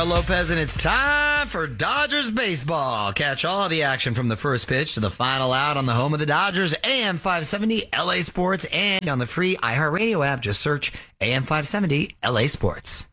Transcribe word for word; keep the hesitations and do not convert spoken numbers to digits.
Lopez, and it's time for Dodgers baseball. Catch all the action from the first pitch to the final out on the home of the Dodgers, A M five seventy L A Sports, and on the free iHeartRadio app. Just search A M five seventy L A Sports.